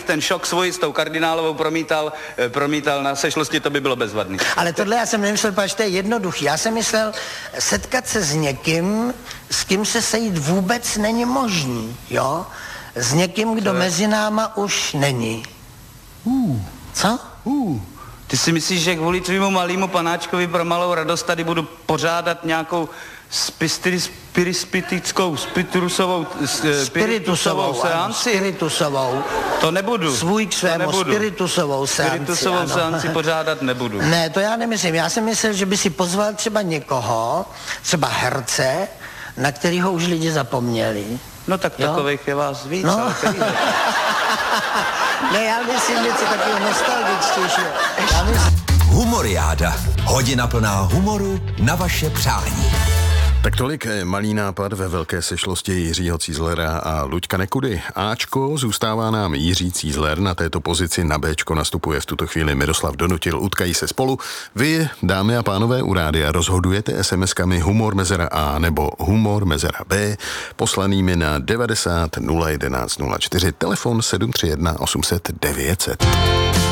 ten šok svůj s tou kardinálovou promítal na sešlosti, to by bylo bezvadný. Ale tohle já jsem nemyslel, protože to je jednoduchý. Já jsem myslel setkat se s někým, s kým se sejít vůbec není možný, jo? S někým, kdo mezi náma už není. Co? Ty si myslíš, že kvůli tvýmu malému panáčkovi pro malou radost tady budu pořádat nějakou spiritusovou seanci? Spiritusovou. To nebudu. Svůj k svému spiritusovou seanci. Spiritusovou seanci pořádat nebudu. Ne, to já nemyslím. Já jsem myslel, že by si pozval třeba někoho, třeba herce, na kterýho už lidi zapomněli. No tak takových je vás víc, ale který... Ne, já myslím něco takového nostalgičtějšího. Humoriáda. Hodina plná humoru na vaše přání. Tak tolik malý nápad ve velké sešlosti Jiřího Cízlera a Luďka Nekudy. Ačko, zůstává nám Jiří Cízler, na této pozici na Bčko nastupuje v tuto chvíli Miroslav Donutil, utkají se spolu. Vy, dámy a pánové u rádia, rozhodujete SMS-kami humor mezera A nebo humor mezera B, poslanými na 90 011 04, telefon 731 800 900.